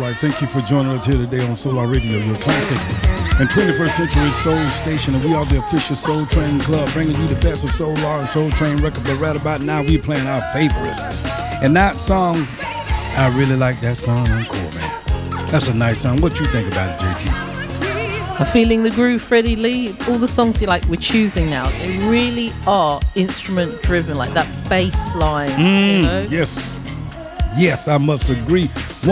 right. Thank you for joining us here today on Solar Radio, your classic and 21st century soul station. And we are the official Soul Train Club, bringing you the best of Soul and Soul Train records. But right about now, we playing our favorites. And that song, I really like that song, Encore, man. That's a nice song. What you think about it, JT? I'm feeling the groove, Freddie Lee. All the songs we're choosing now, they really are instrument driven, like that bass line, you know? Yes, I must agree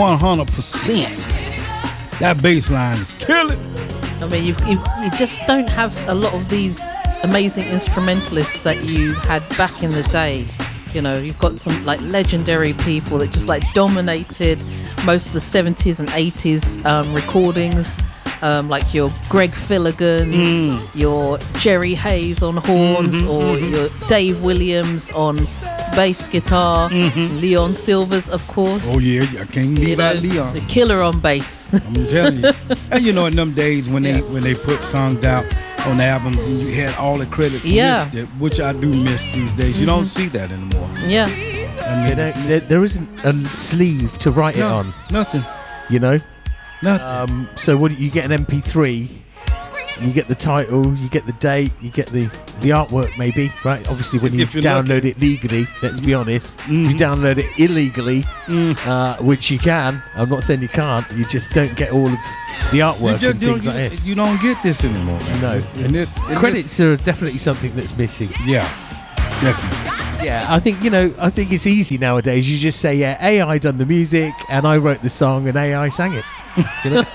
100%. That bass line is killing. I mean, you just don't have a lot of these amazing instrumentalists that you had back in the day. You know, you've got some like legendary people that just like dominated most of the 70s and 80s recordings. Like your Greg Filligans, your Jerry Hayes on horns, or your Dave Williams on bass guitar, Leon Silvers, of course. Oh yeah, I can't leave out Leon. The killer on bass. I'm telling you. And you know, in them days when they put songs out on the albums and you had all the credit listed, which I do miss these days. You don't see that anymore. Yeah. I mean, there isn't a sleeve to write it on. Nothing. You know? Nothing. So what you get an MP3, you get the title, you get the date, you get the artwork maybe, right? Obviously when you download it legally, let's be honest, you download it illegally, which you can. I'm not saying you can't, you just don't get all of the artwork and things like this. You don't get this anymore, man. No. Credits are definitely something that's missing. Yeah, definitely. Yeah, I think it's easy nowadays. You just say, yeah, AI done the music and I wrote the song and AI sang it. You know?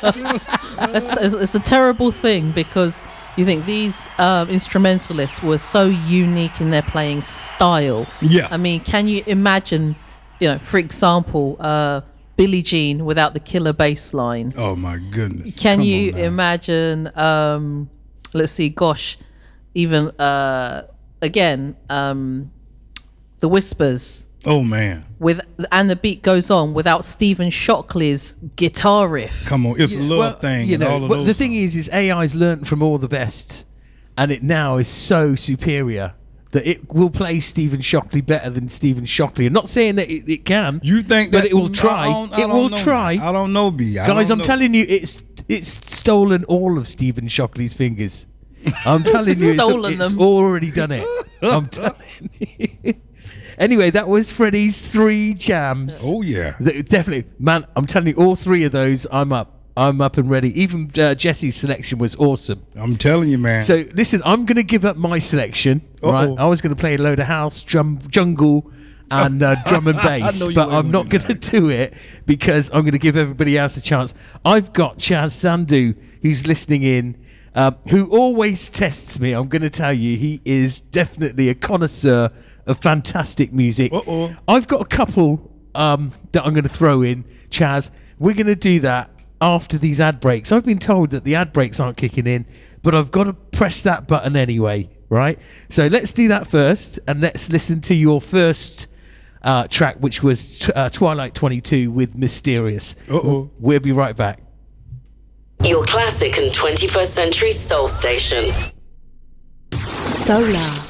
It's a terrible thing because you think these instrumentalists were so unique in their playing style. Yeah. I mean, can you imagine, for example, Billie Jean without the killer bass line? Oh my goodness. Can you imagine, let's see, even again, The Whispers. Oh man! And the beat goes on without Stephen Shockley's guitar riff. Come on, it's a little thing. You know, the thing is AI's learned from all the best, and it now is so superior that it will play Stephen Shockley better than Stephen Shockley. I'm not saying that it can. You think that? But it will try. It will try. I don't know, B. Guys, I'm telling you, it's stolen all of Stephen Shockley's fingers. I'm telling you, it's already done it. I'm telling you. Anyway, that was Freddie's 3 jams. Oh, yeah. Definitely. Man, I'm telling you, all 3 of those, I'm up and ready. Even Jesse's selection was awesome. I'm telling you, man. So, listen, I'm going to give up my selection. Right? I was going to play a load of house, jungle, and drum and bass. But I'm not going to do it because I'm going to give everybody else a chance. I've got Chaz Sandhu, who's listening in, who always tests me. I'm going to tell you, he is definitely a connoisseur of fantastic music. I've got a couple that I'm going to throw in, Chaz. We're going to do that after these ad breaks. I've been told that the ad breaks aren't kicking in, but I've got to press that button anyway, right? So let's do that first, and let's listen to your first track, which was Twilight 22 with Mysterious. We'll be right back. Your classic and 21st century soul station. Solar.